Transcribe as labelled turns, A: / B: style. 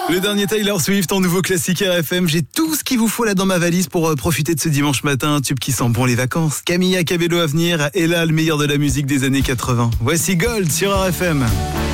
A: Le dernier Taylor Swift en nouveau classique RFM. J'ai tout ce qu'il vous faut là dans ma valise pour profiter de ce dimanche matin. Un tube qui sent bon les vacances. Camilla Cabello à venir. Et là, le meilleur de la musique des années 80. Voici Gold sur RFM.